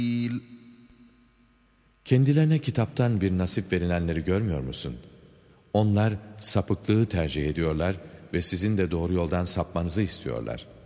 Kendilerine kitaptan bir nasip verilenleri görmüyor musun? Onlar sapıklığı tercih ediyorlar ve sizin de doğru yoldan sapmanızı istiyorlar.